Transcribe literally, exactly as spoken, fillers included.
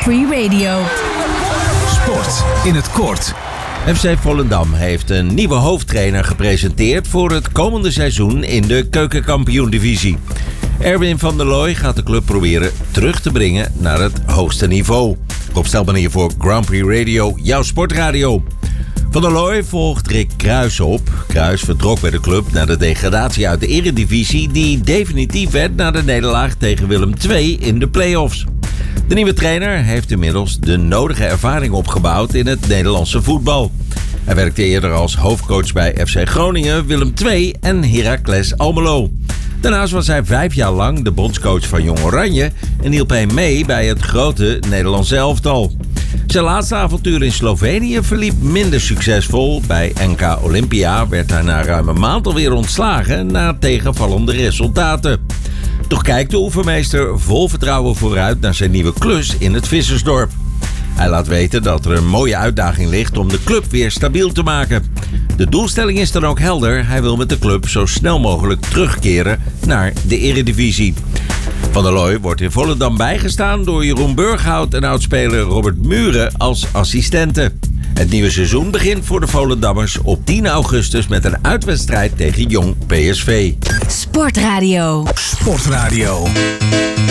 Free Radio. Sport in het kort. F C Volendam heeft een nieuwe hoofdtrainer gepresenteerd voor het komende seizoen in de Keukenkampioen-divisie. Erwin van der Looy gaat de club proberen terug te brengen naar het hoogste niveau. Rob Stelman hier voor Grand Prix Radio, jouw sportradio. Van der Looy volgt Rick Kruijs op. Kruijs vertrok bij de club na de degradatie uit de Eredivisie, die definitief werd na de nederlaag tegen Willem twee in de play-offs. De nieuwe trainer heeft inmiddels de nodige ervaring opgebouwd in het Nederlandse voetbal. Hij werkte eerder als hoofdcoach bij F C Groningen, Willem twee en Heracles Almelo. Daarnaast was hij vijf jaar lang de bondscoach van Jong Oranje en hielp hij mee bij het grote Nederlandse elftal. Zijn laatste avontuur in Slovenië verliep minder succesvol. Bij N K Olympia werd hij na ruim een maand alweer ontslagen na tegenvallende resultaten. Toch kijkt de oefenmeester vol vertrouwen vooruit naar zijn nieuwe klus in het Vissersdorp. Hij laat weten dat er een mooie uitdaging ligt om de club weer stabiel te maken. De doelstelling is dan ook helder. Hij wil met de club zo snel mogelijk terugkeren naar de Eredivisie. Van der Looy wordt in Volendam bijgestaan door Jeroen Burghout en oudspeler Robert Muren als assistenten. Het nieuwe seizoen begint voor de Volendammers op tien augustus met een uitwedstrijd tegen Jong P S V. Sportradio. Sportradio.